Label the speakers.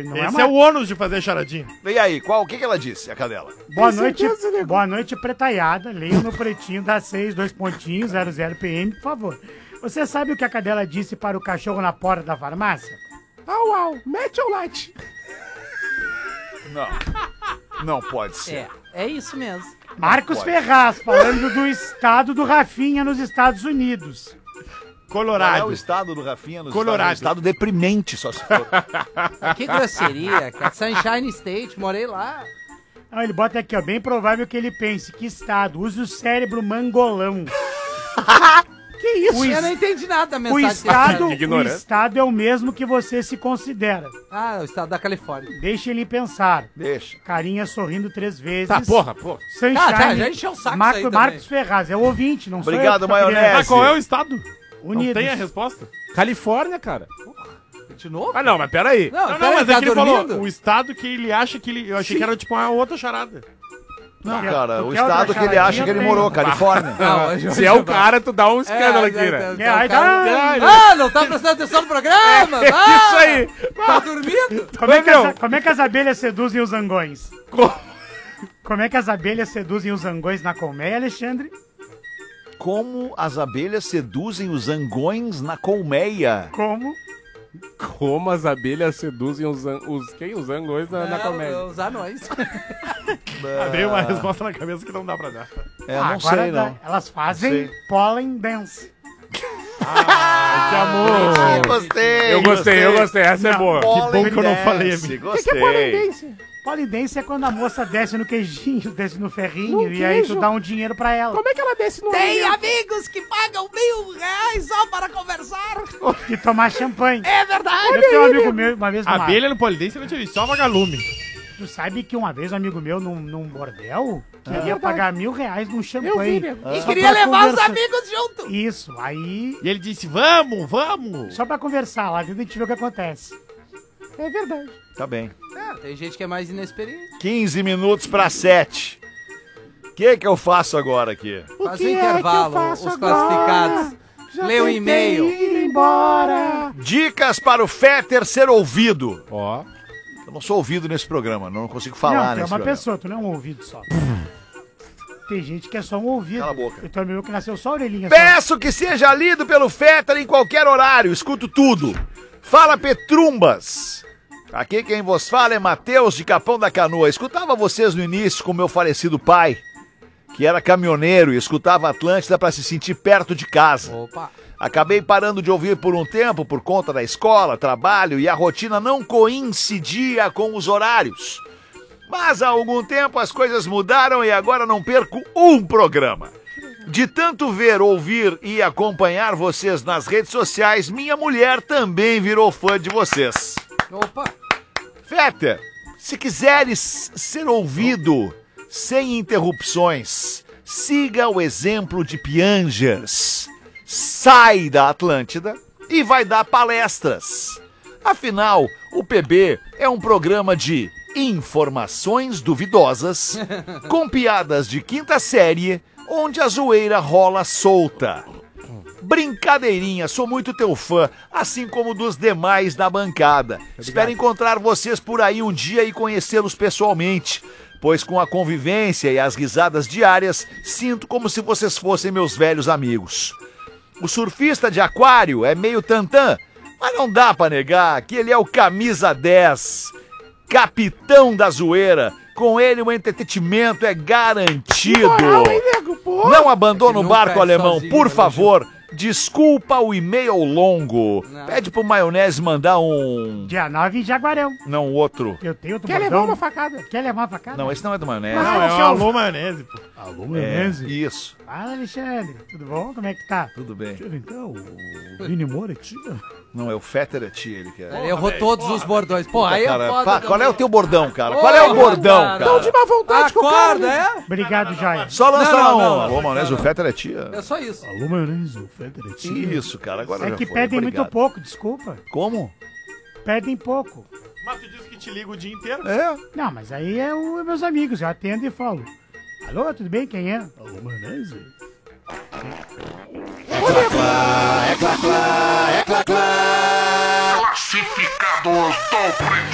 Speaker 1: Esse é o ônus de fazer charadinha.
Speaker 2: E aí, o que ela disse, a cadela?
Speaker 3: Boa noite, pretaiada. Leia no pretinho da 6, 2 pontinhos, 00 PM, por favor. Você sabe o que a cadela disse para o cachorro na porta da farmácia?
Speaker 4: Au, mete o light.
Speaker 2: Não pode ser.
Speaker 5: É isso mesmo.
Speaker 3: Marcos Ferraz, falando do estado do Rafinha nos Estados Unidos.
Speaker 1: Colorado.
Speaker 2: Qual é o estado do Rafinha nos
Speaker 1: Colorado.
Speaker 2: Estados Unidos? Estado deprimente, só se for.
Speaker 5: Que grosseria, cara. Sunshine State, morei lá.
Speaker 3: Não, ele bota aqui, ó, bem provável que ele pense, que estado? Use o cérebro mangolão.
Speaker 5: Que isso? Eu não entendi nada da
Speaker 3: O
Speaker 5: mensagem.
Speaker 3: estado é o mesmo que você se considera.
Speaker 5: Ah, o estado da Califórnia.
Speaker 3: Deixa ele pensar.
Speaker 2: Deixa.
Speaker 3: Carinha sorrindo 3 vezes.
Speaker 1: Tá, porra.
Speaker 3: Sunshine.
Speaker 5: Já encheu o saco
Speaker 3: Marcos,
Speaker 5: isso aí também.
Speaker 3: Marcos Ferraz, é o ouvinte, não sou eu.
Speaker 2: Obrigado,
Speaker 3: que tô querendo.
Speaker 2: maionese.
Speaker 1: Qual é o estado?
Speaker 3: Unidos.
Speaker 1: Não tem a resposta?
Speaker 4: Califórnia, cara.
Speaker 5: De novo?
Speaker 4: Ah, não, mas peraí.
Speaker 5: Não,
Speaker 1: Não,
Speaker 5: peraí,
Speaker 1: mas
Speaker 5: tá
Speaker 1: é que ele
Speaker 5: dormindo?
Speaker 1: falou o estado que ele acha que ele... Eu achei que era tipo uma outra charada.
Speaker 2: Não, cara,
Speaker 3: tu
Speaker 2: o
Speaker 3: quer outra
Speaker 2: estado que ele acha
Speaker 3: charadinha?
Speaker 2: que ele
Speaker 3: Tem.
Speaker 2: morou, Califórnia.
Speaker 5: Não,
Speaker 4: Se é o cara, tu dá um escândalo aqui, né?
Speaker 3: aí
Speaker 5: não tá prestando atenção no programa?
Speaker 4: Isso aí.
Speaker 5: Tá dormindo?
Speaker 3: Como é que as abelhas seduzem os zangões? Como é que as abelhas seduzem os zangões na colmeia, Alexandre?
Speaker 2: Como as abelhas seduzem os zangões na colmeia.
Speaker 3: Como?
Speaker 4: Como as abelhas seduzem os zangões na comédia.
Speaker 5: Os anões.
Speaker 1: Veio uma resposta na cabeça que não dá pra dar.
Speaker 2: Não
Speaker 3: agora
Speaker 2: sei, não.
Speaker 3: Elas fazem
Speaker 2: Sei.
Speaker 3: pollen dance.
Speaker 1: Que amor.
Speaker 2: Gostei.
Speaker 4: Eu gostei. Essa é boa.
Speaker 1: Que bom que eu não falei a mim.
Speaker 2: Gostei.
Speaker 3: Pollen dance é quando a moça desce no queijinho, desce no ferrinho,
Speaker 4: No
Speaker 3: e aí tu
Speaker 4: queijo?
Speaker 3: dá um dinheiro pra ela.
Speaker 4: Como é que ela desce no
Speaker 5: Tem
Speaker 4: avião?
Speaker 5: amigos que pagam R$1.000 só para conversar.
Speaker 3: E tomar champanhe.
Speaker 5: É verdade.
Speaker 3: Eu tenho um amigo meu, uma vez numa...
Speaker 1: Abelha no polidense não tinha visto, só vagalume.
Speaker 3: Tu sabe que uma vez um amigo meu num bordel queria pagar R$1.000 num champanhe.
Speaker 5: E
Speaker 3: Só
Speaker 5: queria
Speaker 3: pra
Speaker 5: levar os
Speaker 3: conversar.
Speaker 5: amigos junto.
Speaker 3: Isso, aí...
Speaker 1: E ele disse, vamos.
Speaker 3: Só pra conversar lá, dentro a gente vê o que acontece.
Speaker 4: É verdade.
Speaker 2: Tá bem.
Speaker 5: Tem gente que é mais inexperiente.
Speaker 2: 15 minutos para 7. O que eu faço agora aqui?
Speaker 5: Faz o intervalo, os classificados. Lê o e-mail.
Speaker 3: Ir embora.
Speaker 2: Dicas para o Fetter ser ouvido.
Speaker 4: Ó.
Speaker 2: Eu não sou ouvido nesse programa, não consigo
Speaker 3: Não,
Speaker 2: falar
Speaker 3: tu é
Speaker 2: nesse
Speaker 3: uma
Speaker 2: programa.
Speaker 3: pessoa, tu não é um ouvido só. Tem gente que é só um ouvido.
Speaker 2: Cala a boca.
Speaker 3: Eu tô amigo que nasceu só a orelhinha. Só.
Speaker 2: Peço que seja lido pelo Fetter em qualquer horário, escuto tudo. Fala Petrumbas. Aqui quem vos fala é Matheus de Capão da Canoa. Escutava vocês no início com meu falecido pai, que era caminhoneiro e escutava Atlântida para se sentir perto de casa.
Speaker 5: Opa.
Speaker 2: Acabei parando de ouvir por um tempo por conta da escola, trabalho e a rotina não coincidia com os horários. Mas há algum tempo as coisas mudaram e agora não perco um programa. De tanto ver, ouvir e acompanhar vocês nas redes sociais, minha mulher também virou fã de vocês.
Speaker 5: Opa.
Speaker 2: Fetter, se quiseres ser ouvido sem interrupções, siga o exemplo de Piangers. Sai da Atlântida e vai dar palestras. Afinal, o PB é um programa de informações duvidosas, com piadas de quinta série, onde a zoeira rola solta. Brincadeirinha, sou muito teu fã, assim como dos demais da bancada. Espero encontrar vocês por aí um dia e conhecê-los pessoalmente, pois com a convivência e as risadas diárias, sinto como se vocês fossem meus velhos amigos. O surfista de aquário é meio tantã, mas não dá pra negar que ele é o camisa 10, capitão da zoeira. Com ele o entretenimento é garantido. Não abandona o
Speaker 5: Ele
Speaker 2: barco,
Speaker 5: nunca é
Speaker 2: alemão,
Speaker 5: sozinho,
Speaker 2: por
Speaker 5: né,
Speaker 2: favor. Desculpa o e-mail longo.
Speaker 5: Não.
Speaker 2: Pede pro Maionese mandar um...
Speaker 3: Dia 9 em Jaguarão.
Speaker 2: Não, outro.
Speaker 3: Eu tenho outro
Speaker 4: Quer
Speaker 3: bordão.
Speaker 4: levar uma facada?
Speaker 3: Quer levar uma facada?
Speaker 2: Não, esse não é do Maionese.
Speaker 3: Não,
Speaker 1: Não, é
Speaker 3: seu-
Speaker 1: um alô maionese, pô.
Speaker 3: Alô,
Speaker 2: É,
Speaker 3: Maionese?
Speaker 2: isso.
Speaker 3: Fala, Alexandre. Tudo bom? Como é que tá?
Speaker 2: Tudo bem.
Speaker 3: Deixa eu ver então. O Vini Moura é tia?
Speaker 2: Não, é o Fetter é tia, ele quer.
Speaker 5: Ele errou todos os bordões. Pô, aí
Speaker 2: Cara,
Speaker 5: é foda.
Speaker 2: qual é
Speaker 5: também.
Speaker 2: o teu bordão, cara? Qual é o bordão,
Speaker 5: cara.
Speaker 2: cara?
Speaker 4: De má vontade com o cara.
Speaker 5: Acorda, é?
Speaker 3: Obrigado, Jair.
Speaker 2: Só lança
Speaker 5: Não,
Speaker 2: lá
Speaker 5: não,
Speaker 2: um.
Speaker 5: não,
Speaker 2: Alô, Maionese,
Speaker 5: não.
Speaker 2: o Fetter é tia.
Speaker 5: É só isso.
Speaker 3: Alô, Maionese, o Fetter é tia?
Speaker 2: Isso, cara, agora
Speaker 3: É
Speaker 2: já
Speaker 3: que
Speaker 2: foi.
Speaker 3: pedem
Speaker 2: Obrigado.
Speaker 3: muito pouco, desculpa.
Speaker 2: Como?
Speaker 3: Pedem pouco.
Speaker 1: Mas tu disse que te liga o dia inteiro.
Speaker 2: É.
Speaker 3: Não, mas aí é os meus amigos. Eu atendo e falo. Alô, tudo bem? Quem é? Alô, Maionese.
Speaker 6: Classificados do Pretinho.